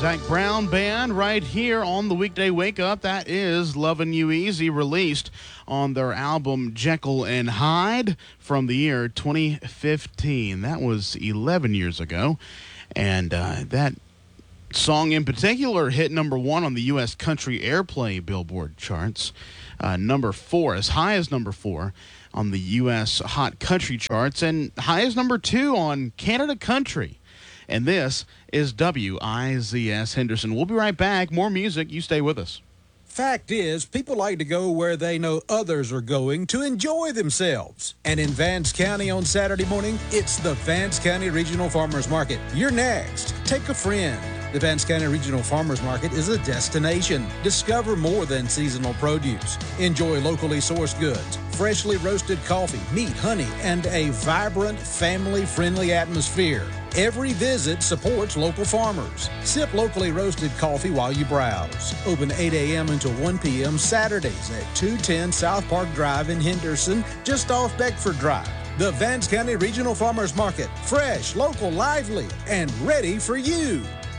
Zach Brown Band right here on the Weekday Wake Up. That is Lovin' You Easy, released on their album Jekyll and Hyde from the year 2015. That was 11 years ago. And that song in particular hit number one on the U.S. Country Airplay Billboard charts. Number 4, as high as number 4 on the U.S. Hot Country charts, and high as number 2 on Canada Country. And this is WIZS Henderson. We'll be right back. More music. You stay with us. Fact is, people like to go where they know others are going to enjoy themselves. And in Vance County on Saturday morning, it's the Vance County Regional Farmers Market. You're next. Take a friend. The Vance County Regional Farmers Market is a destination. Discover more than seasonal produce. Enjoy locally sourced goods, freshly roasted coffee, meat, honey, and a vibrant, family-friendly atmosphere. Every visit supports local farmers. Sip locally roasted coffee while you browse. Open 8 a.m. until 1 p.m. Saturdays at 210 South Park Drive in Henderson, just off Beckford Drive. The Vance County Regional Farmers Market. Fresh, local, lively, and ready for you.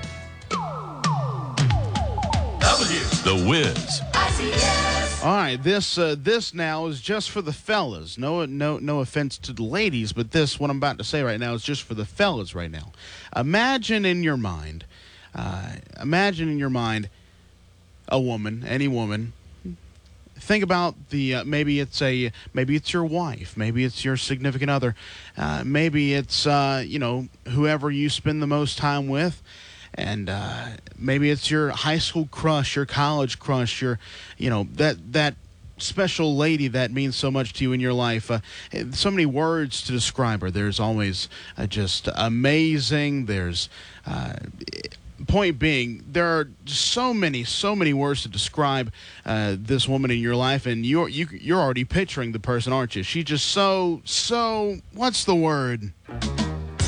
The Wiz. All right, this now is just for the fellas. No offense to the ladies, but what I'm about to say right now is just for the fellas right now. Imagine in your mind, a woman, any woman. Think about maybe it's your wife, maybe it's your significant other, maybe it's whoever you spend the most time with. And maybe it's your high school crush, your college crush, that special lady that means so much to you in your life. So many words to describe her. There's always just amazing. There's point being, there are so many words to describe this woman in your life, and you're already picturing the person, aren't you? She's just so. What's the word?